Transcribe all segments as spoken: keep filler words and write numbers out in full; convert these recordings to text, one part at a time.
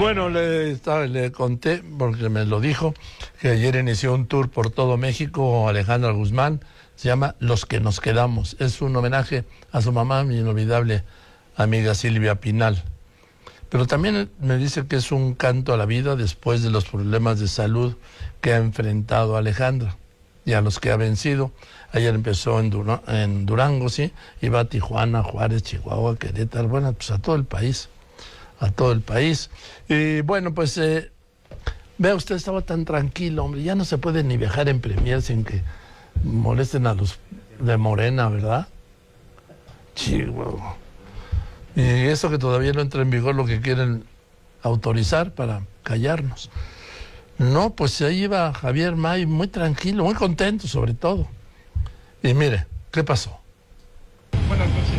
Bueno, le, le conté, porque me lo dijo, que ayer inició un tour por todo México, Alejandra Guzmán, se llama Los que nos quedamos. Es un homenaje a su mamá, mi inolvidable amiga Silvia Pinal. Pero también me dice que es un canto a la vida después de los problemas de salud que ha enfrentado Alejandra y a los que ha vencido. Ayer empezó en, Dur- en Durango, sí, iba a Tijuana, Juárez, Chihuahua, Querétaro, bueno, pues a todo el país, a todo el país. Y bueno, pues, eh, vea usted, estaba tan tranquilo, hombre, ya no se puede ni viajar en Premier sin que molesten a los de Morena, ¿verdad? Chihuahua. Y eso que todavía no entra en vigor lo que quieren autorizar para callarnos. No, pues ahí iba Javier May muy tranquilo, muy contento sobre todo. Y mire, ¿qué pasó? Buenas noches.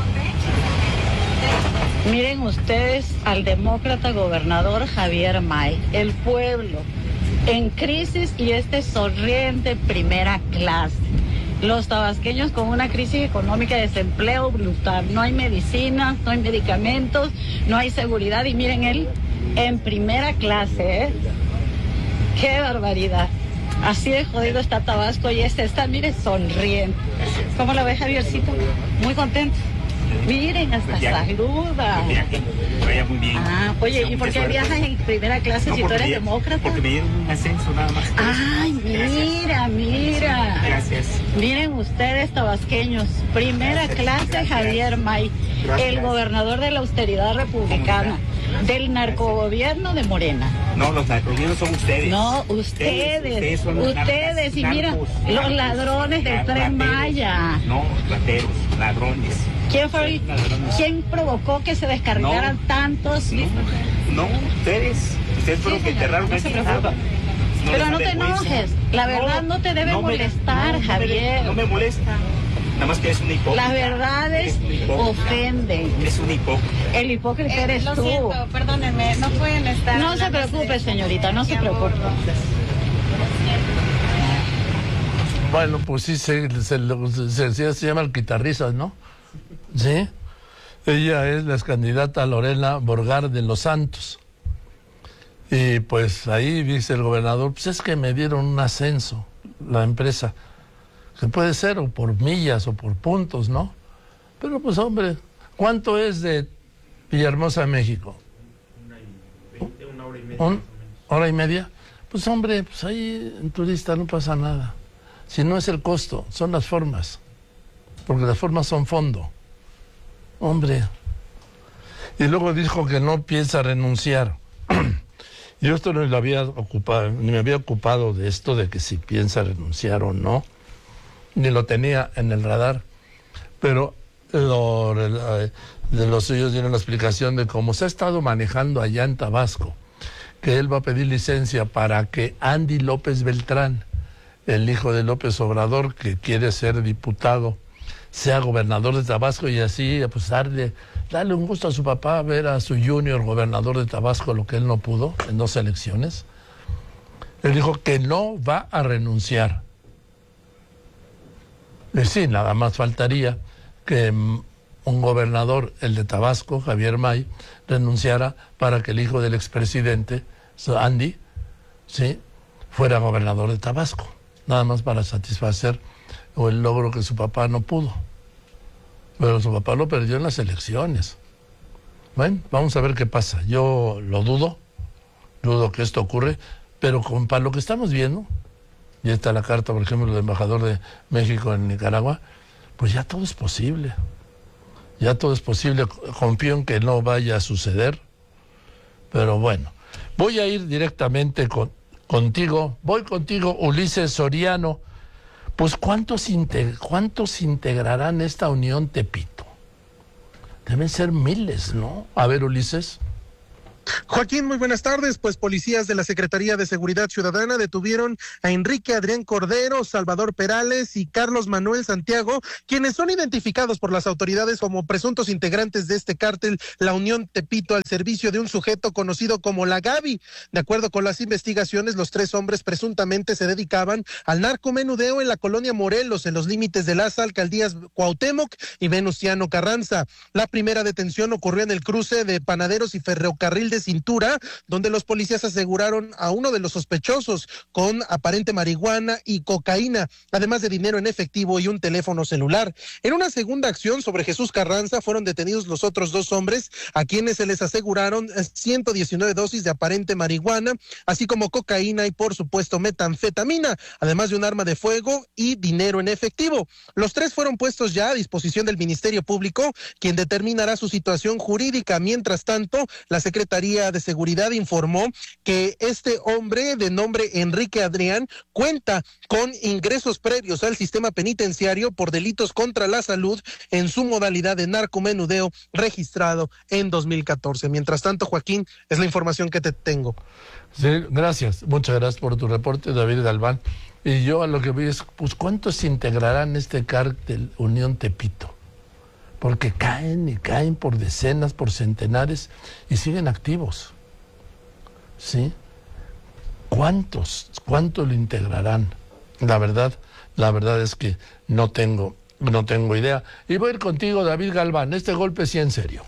Miren ustedes al demócrata gobernador Javier May, el pueblo en crisis y este sonriente primera clase. Los tabasqueños con una crisis económica de desempleo brutal. No hay medicinas, no hay medicamentos, no hay seguridad. Y miren él en primera clase, ¿eh? ¡Qué barbaridad! Así de jodido está Tabasco y este está, mire, sonriente. ¿Cómo la ve, Javiercito? Muy contento. Miren, hasta saluda. Vaya muy bien. Ah, oye, ¿y por qué viajas en primera clase no, si tú eres me, demócrata? Porque me dieron un ascenso nada más. Ay, mira, mira. Gracias. Miren ustedes, tabasqueños, primera Gracias. clase Gracias. Javier May, Gracias. el gobernador de la austeridad republicana, del narcogobierno de Morena. No, los narcogobiernos son ustedes. No, ustedes, ustedes, ustedes, son los ustedes narcas, y mira, narcos, los narcos, ladrones del Tren Maya. No, rateros, ladrones. ¿Quién fue? ¿Quién provocó que se descargaran no, tantos? No, no, ustedes. Ustedes fueron sí, que enterraron no ese agua. No Pero no te enojes. La verdad no, no te debe no molestar, me, Javier. No me molesta. Nada más que es un hipócrita. Las verdades ofenden. Es un hipócrita. El hipócrita eh, eres lo tú. Lo siento, perdónenme, no pueden estar... No se preocupe, señorita, no se preocupe. Bueno, pues sí, se, se, se, se, se llama el guitarristas, ¿no? Sí, ella es la candidata Lorena Borgar de los Santos. Y pues ahí dice el gobernador, pues es que me dieron un ascenso, la empresa. Que puede ser o por millas o por puntos, ¿no? Pero pues hombre, ¿cuánto es de Villahermosa a México? Una y veinte, una hora y media. ¿Un, ¿Hora y media? Pues hombre, pues ahí en turista no pasa nada. Si no es el costo, son las formas. Porque las formas son fondo. Hombre. Y luego dijo que no piensa renunciar. Yo esto no lo había ocupado, ni me había ocupado de esto de que si piensa renunciar o no, ni lo tenía en el radar. Pero lo, de los suyos dieron la explicación de cómo se ha estado manejando allá en Tabasco, que él va a pedir licencia para que Andy López Beltrán, el hijo de López Obrador, que quiere ser diputado, sea gobernador de Tabasco y así, pues darle, darle un gusto a su papá, ver a su junior gobernador de Tabasco, lo que él no pudo en dos elecciones. Él dijo que no va a renunciar. Y sí, nada más faltaría que un gobernador, el de Tabasco, Javier May, renunciara para que el hijo del expresidente, Andy, sí, fuera gobernador de Tabasco. Nada más para satisfacer o el logro que su papá no pudo. Pero su papá lo perdió en las elecciones. Bueno, vamos a ver qué pasa. Yo lo dudo, dudo que esto ocurre, pero con, para lo que estamos viendo, y está la carta, por ejemplo, del embajador de México en Nicaragua, pues ya todo es posible. Ya todo es posible. Confío en que no vaya a suceder. Pero bueno, voy a ir directamente con, contigo. Voy contigo, Ulises Soriano. Pues ¿cuántos, integ- ¿cuántos integrarán esta unión Tepito? Deben ser miles, ¿no? A ver, Ulises. Joaquín, muy buenas tardes. Pues policías de la Secretaría de Seguridad Ciudadana detuvieron a Enrique Adrián Cordero, Salvador Perales y Carlos Manuel Santiago, quienes son identificados por las autoridades como presuntos integrantes de este cártel, la Unión Tepito, al servicio de un sujeto conocido como la Gaby. De acuerdo con las investigaciones, los tres hombres presuntamente se dedicaban al narcomenudeo en la colonia Morelos, en los límites de las alcaldías Cuauhtémoc y Venustiano Carranza. La primera detención ocurrió en el cruce de Panaderos y Ferrocarril de Cintura, donde los policías aseguraron a uno de los sospechosos con aparente marihuana y cocaína, además de dinero en efectivo y un teléfono celular. En una segunda acción sobre Jesús Carranza fueron detenidos los otros dos hombres, a quienes se les aseguraron ciento diecinueve dosis de aparente marihuana, así como cocaína y por supuesto metanfetamina, además de un arma de fuego y dinero en efectivo. Los tres fueron puestos ya a disposición del Ministerio Público, quien determinará su situación jurídica. Mientras tanto, la Secretaría de Seguridad informó que este hombre de nombre Enrique Adrián cuenta con ingresos previos al sistema penitenciario por delitos contra la salud en su modalidad de narcomenudeo registrado en dos mil catorce. Mientras tanto, Joaquín, es la información que te tengo. Sí, gracias, muchas gracias por tu reporte, David Galván. Y yo a lo que voy es, pues, ¿cuántos se integrarán en este cártel Unión Tepito? Porque caen y caen por decenas, por centenares y siguen activos. ¿Sí? ¿Cuántos? ¿Cuántos lo integrarán? La verdad, la verdad es que no tengo, no tengo idea. Y voy a ir contigo, David Galván, este golpe sí en serio.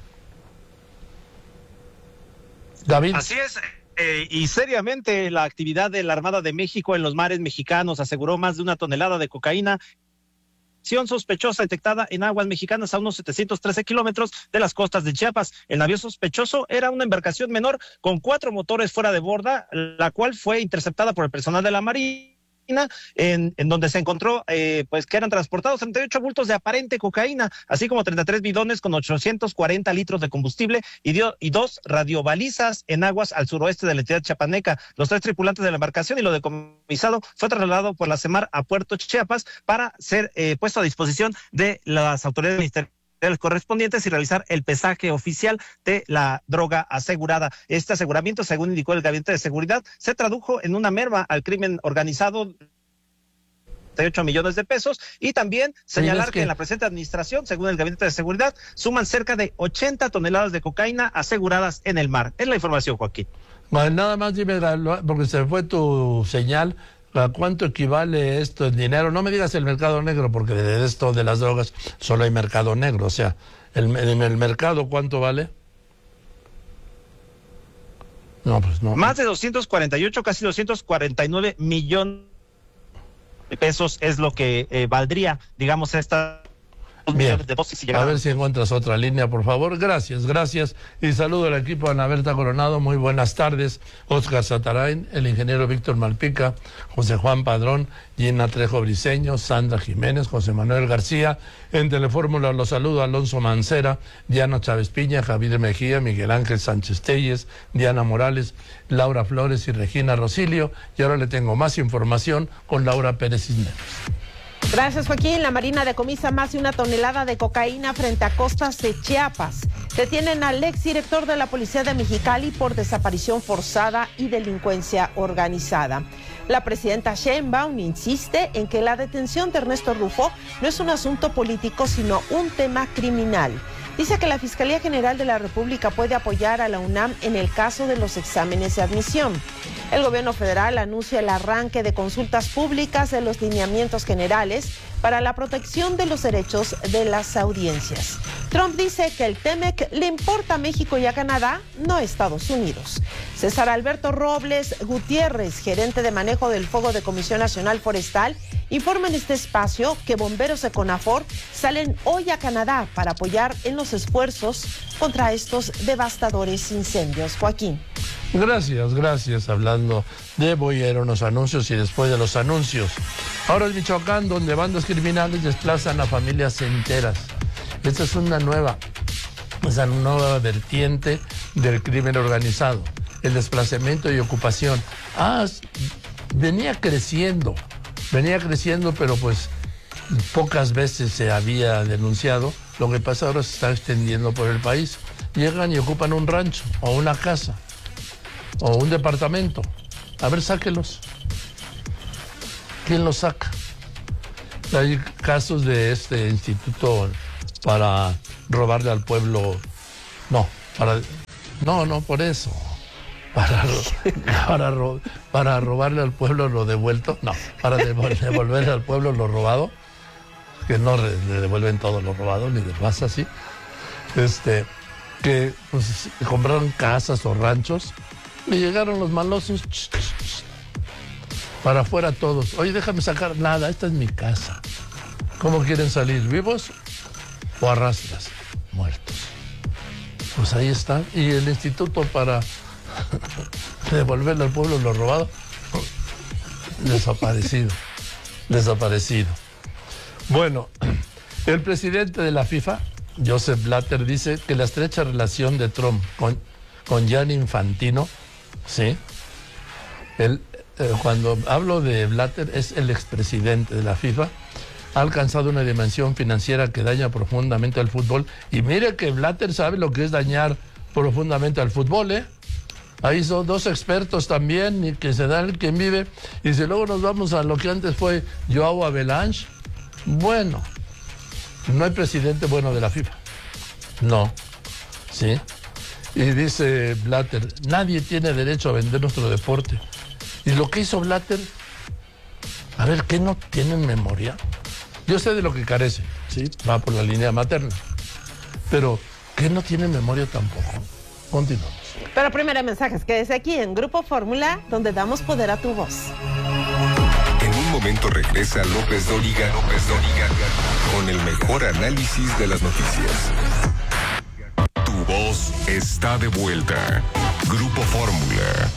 David. Así es. Eh, y seriamente, la actividad de la Armada de México en los mares mexicanos aseguró más de una tonelada de cocaína sospechosa detectada en aguas mexicanas a unos setecientos trece kilómetros de las costas de Chiapas. El navío sospechoso era una embarcación menor con cuatro motores fuera de borda, la cual fue interceptada por el personal de la Marina. En, en donde se encontró eh, pues que eran transportados treinta y ocho bultos de aparente cocaína, así como treinta y tres bidones con ochocientos cuarenta litros de combustible y, dio, y dos radiobalizas en aguas al suroeste de la entidad chiapaneca. Los tres tripulantes de la embarcación y lo decomisado fue trasladado por la CEMAR a Puerto Chiapas para ser eh, puesto a disposición de las autoridades ministeriales correspondientes y realizar el pesaje oficial de la droga asegurada. Este aseguramiento, según indicó el Gabinete de Seguridad, se tradujo en una merma al crimen organizado de ocho millones de pesos, y también señalar que... que en la presente administración, según el Gabinete de Seguridad, suman cerca de ochenta toneladas de cocaína aseguradas en el mar. Es la información, Joaquín. Bueno, nada más dime, porque se fue tu señal, ¿a cuánto equivale esto en dinero? No me digas el mercado negro, porque de esto de las drogas solo hay mercado negro. O sea, el, en el mercado, ¿cuánto vale? No, pues no. Más de doscientos cuarenta y ocho, casi doscientos cuarenta y nueve millones de pesos es lo que eh, valdría, digamos, esta... Bien, a ver si encuentras otra línea, por favor. Gracias, gracias. Y saludo al equipo de Ana Berta Coronado. Muy buenas tardes. Oscar Satarain, el ingeniero Víctor Malpica, José Juan Padrón, Gina Trejo Briceño, Sandra Jiménez, José Manuel García. En Telefórmula los saludo Alonso Mancera, Diana Chávez Piña, Javier Mejía, Miguel Ángel Sánchez Telles, Diana Morales, Laura Flores y Regina Rosilio. Y ahora le tengo más información con Laura Pérez Cisneros. Gracias, Joaquín. La Marina decomisa más de una tonelada de cocaína frente a costas de Chiapas. Detienen al exdirector de la Policía de Mexicali por desaparición forzada y delincuencia organizada. La presidenta Sheinbaum insiste en que la detención de Ernesto Rufo no es un asunto político, sino un tema criminal. Dice que la Fiscalía General de la República puede apoyar a la UNAM en el caso de los exámenes de admisión. El gobierno federal anuncia el arranque de consultas públicas de los lineamientos generales para la protección de los derechos de las audiencias. Trump dice que el TEMEC le importa a México y a Canadá, no a Estados Unidos. César Alberto Robles Gutiérrez, gerente de manejo del fuego de Comisión Nacional Forestal, informa en este espacio que bomberos de CONAFOR salen hoy a Canadá para apoyar en los esfuerzos contra estos devastadores incendios. Joaquín. Gracias, gracias. Hablando de voy a ir a unos anuncios y después de los anuncios. Ahora es Michoacán, donde bandas criminales desplazan a familias enteras. Esta es una nueva, es una nueva vertiente del crimen organizado. El desplazamiento y ocupación. Ah, venía creciendo, venía creciendo, pero pues pocas veces se había denunciado. Lo que pasa ahora se está extendiendo por el país. Llegan y ocupan un rancho o una casa o un departamento. A ver, sáquelos. ¿Quién los saca? Hay casos de este instituto para robarle al pueblo. No, para no, no por eso. Para, para, para robarle al pueblo lo devuelto. No, para devolverle al pueblo lo robado. Que no le devuelven todo lo robado, ni de más así. Este, que pues, compraron casas o ranchos y llegaron los malosos, ch, ch, ch, para afuera todos. Oye, déjame sacar nada, esta es mi casa. ¿Cómo quieren salir? ¿Vivos o arrastras? Muertos. Pues ahí está. Y el instituto para devolverle al pueblo lo robado, desaparecido. Desaparecido. Bueno, el presidente de la FIFA, Joseph Blatter, dice que la estrecha relación de Trump con, con Gianni Infantino, ¿sí? El, eh, cuando hablo de Blatter, es el expresidente de la FIFA, ha alcanzado una dimensión financiera que daña profundamente al fútbol. Y mire que Blatter sabe lo que es dañar profundamente al fútbol, ¿eh? Ahí son dos expertos también, y que se dan el quien vive. Y si luego nos vamos a lo que antes fue Joao Avalanche, bueno, no hay presidente bueno de la FIFA. No, ¿sí? Y dice Blatter, nadie tiene derecho a vender nuestro deporte. Y lo que hizo Blatter, a ver, ¿qué no tienen memoria? Yo sé de lo que carece, ¿sí? Va por la línea materna. Pero, ¿qué no tiene memoria tampoco? Continuamos. Pero primero mensajes, quédese aquí en Grupo Fórmula, donde damos poder a tu voz. En un momento regresa López Dóriga, López Dóriga, con el mejor análisis de las noticias. Tu voz está de vuelta. Grupo Fórmula.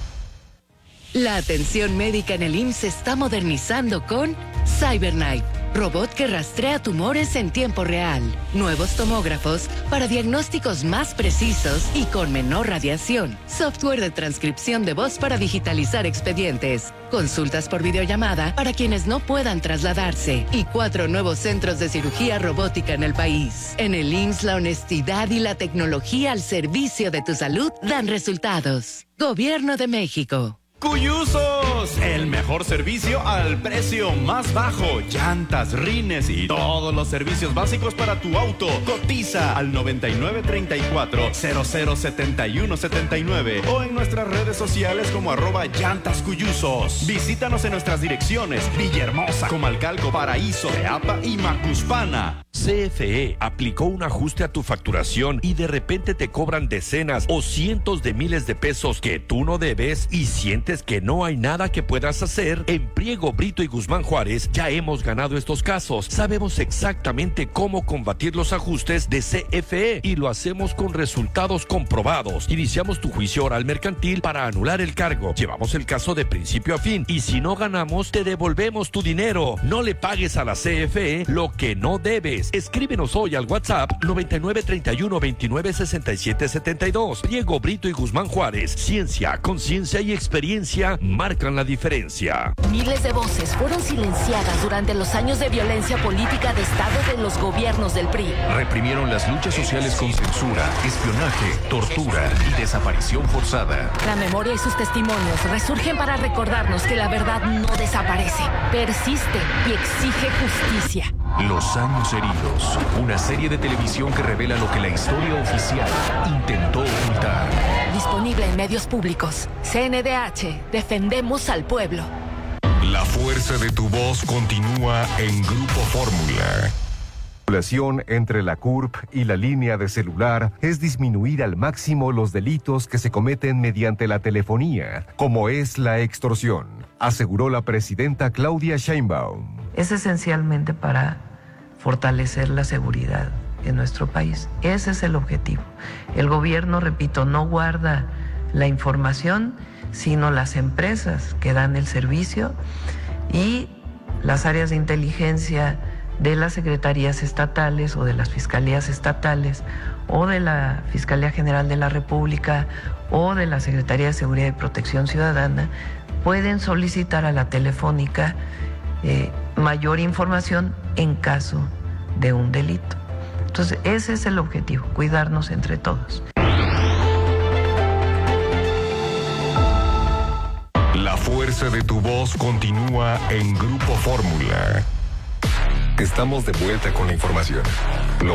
La atención médica en el I M S S se está modernizando con CyberKnife, robot que rastrea tumores en tiempo real. Nuevos tomógrafos para diagnósticos más precisos y con menor radiación. Software de transcripción de voz para digitalizar expedientes. Consultas por videollamada para quienes no puedan trasladarse. Y cuatro nuevos centros de cirugía robótica en el país. En el I M S S, la honestidad y la tecnología al servicio de tu salud dan resultados. Gobierno de México. Cuyusos, el mejor servicio al precio más bajo. Llantas, rines y todos los servicios básicos para tu auto. Cotiza al noventa y nueve treinta y cuatro cero cero setenta y uno setenta y nueve o en nuestras redes sociales como arroba llantas cuyusos. Visítanos en nuestras direcciones: Villahermosa, Comalcalco, Paraíso, Teapa y Macuspana. C F E aplicó un ajuste a tu facturación y de repente te cobran decenas o cientos de miles de pesos que tú no debes y sientes que no hay nada que puedas hacer. En Priego, Brito y Guzmán Juárez ya hemos ganado estos casos. Sabemos exactamente cómo combatir los ajustes de C F E y lo hacemos con resultados comprobados. Iniciamos tu juicio oral mercantil para anular el cargo. Llevamos el caso de principio a fin y si no ganamos te devolvemos tu dinero. No le pagues a la C F E lo que no debes. Escríbenos hoy al WhatsApp noventa y nueve treinta y uno veintinueve sesenta y siete setenta y dos. Priego, Brito y Guzmán Juárez. Ciencia, conciencia y experiencia marcan la diferencia. Miles de voces fueron silenciadas durante los años de violencia política de Estado de los gobiernos del P R I. Reprimieron las luchas sociales con censura, espionaje, tortura y desaparición forzada. La memoria y sus testimonios resurgen para recordarnos que la verdad no desaparece, persiste y exige justicia. Los años heridos, una serie de televisión que revela lo que la historia oficial intentó ocultar. Disponible en medios públicos. C N D H, defendemos al pueblo. La fuerza de tu voz continúa en Grupo Fórmula. La relación entre la C U R P y la línea de celular es disminuir al máximo los delitos que se cometen mediante la telefonía, como es la extorsión, aseguró la presidenta Claudia Sheinbaum. Es esencialmente para fortalecer la seguridad en nuestro país. Ese es el objetivo. El gobierno, repito, no guarda la información, sino las empresas que dan el servicio y las áreas de inteligencia de las secretarías estatales o de las fiscalías estatales o de la Fiscalía General de la República o de la Secretaría de Seguridad y Protección Ciudadana pueden solicitar a la Telefónica eh, mayor información en caso de un delito. Entonces, ese es el objetivo, cuidarnos entre todos. La fuerza de tu voz continúa en Grupo Fórmula. Estamos de vuelta con la información. Lo